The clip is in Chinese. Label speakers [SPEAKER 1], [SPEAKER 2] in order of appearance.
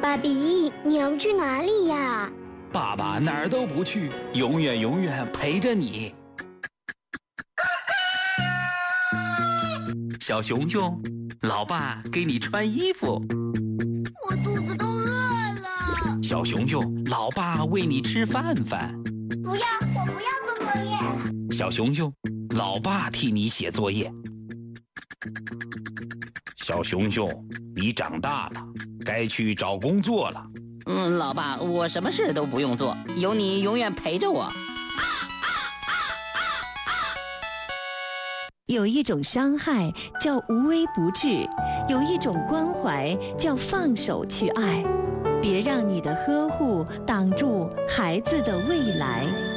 [SPEAKER 1] 爸比，你要去哪里呀？
[SPEAKER 2] 爸爸哪儿都不去，永远陪着你。小熊熊，老爸给你穿衣服。
[SPEAKER 3] 我肚子都饿了。
[SPEAKER 2] 小熊熊，老爸喂你吃饭饭。
[SPEAKER 3] 不要，我不要做作业。
[SPEAKER 2] 小熊熊，老爸替你写作业。小熊熊，你长大了，该去找工作了。
[SPEAKER 4] 老爸，我什么事都不用做，有你永远陪着我。
[SPEAKER 5] 有一种伤害叫无微不至，有一种关怀叫放手去爱。别让你的呵护挡住孩子的未来。